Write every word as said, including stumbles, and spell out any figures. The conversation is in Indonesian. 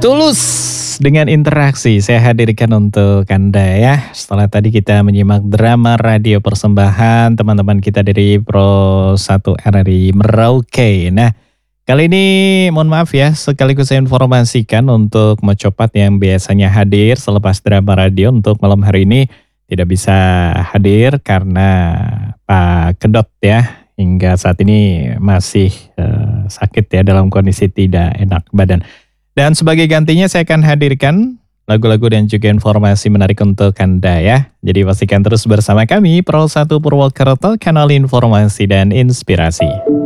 Tulus dengan interaksi saya hadirkan untuk Anda ya. Setelah tadi kita menyimak drama radio persembahan teman-teman kita dari Pro satu R R I Merauke. Nah, kali ini mohon maaf ya, sekaligus saya informasikan untuk Mocopat yang biasanya hadir selepas drama radio untuk malam hari ini tidak bisa hadir karena Pak Kedot ya hingga saat ini masih uh, sakit ya, dalam kondisi tidak enak badan. Dan sebagai gantinya saya akan hadirkan lagu-lagu dan juga informasi menarik untuk Anda ya. Jadi pastikan terus bersama kami Pro satu Purwokerto, kanal informasi dan inspirasi.